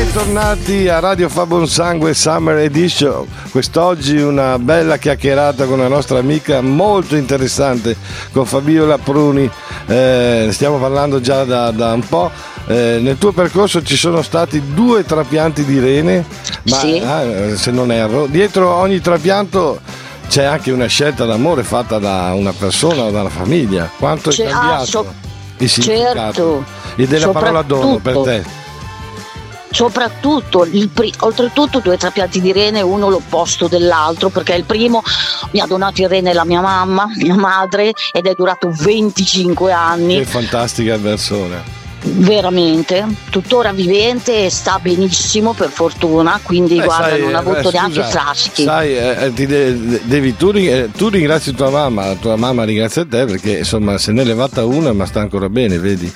Bentornati a Radio Fa Buon Sangue Summer Edition. Quest'oggi una bella chiacchierata con una nostra amica molto interessante, con Fabiola Pruni. Stiamo parlando già da un po'. Nel tuo percorso ci sono stati 2 trapianti di rene, ma sì. Se non erro, dietro ogni trapianto c'è anche una scelta d'amore fatta da una persona o dalla famiglia. Quanto è cambiato il significato? Certo. E della parola dono per te? Soprattutto, oltretutto 2 trapianti di rene, uno l'opposto dell'altro, perché il primo mi ha donato il rene la mia madre, ed è durato 25 anni. Che fantastica persona. Veramente, tuttora vivente e sta benissimo per fortuna, quindi guarda, non ha avuto neanche fraschi. Tu ringrazi tua mamma ringrazia te, perché insomma se ne è levata una ma sta ancora bene, vedi?